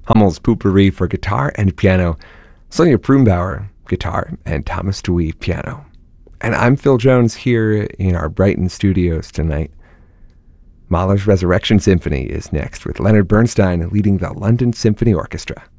Hummel's Potpourri for guitar and piano, Sonia Prumbauer, guitar, and Thomas Dewey, piano. And I'm Phil Jones here in our Brighton studios tonight. Mahler's Resurrection Symphony is next, with Leonard Bernstein leading the London Symphony Orchestra.